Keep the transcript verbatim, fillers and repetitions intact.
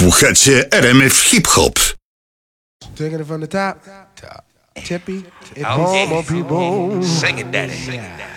Słuchacie R M F Hip Hop. Taking it from the top. Top. Tippy. It Oh, bomb yeah. on people. Sing it, daddy.